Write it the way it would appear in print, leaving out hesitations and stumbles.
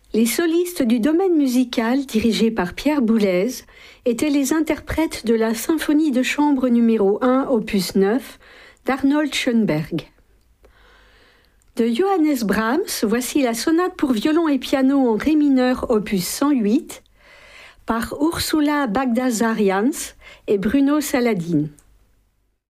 Les solistes du domaine musical, dirigés par Pierre Boulez, étaient les interprètes de la symphonie de chambre numéro 1, opus 9, d'Arnold Schoenberg. De Johannes Brahms, voici la sonate pour violon et piano en ré mineur, opus 108, par Ursula Bagdasarians et Bruno Saladin.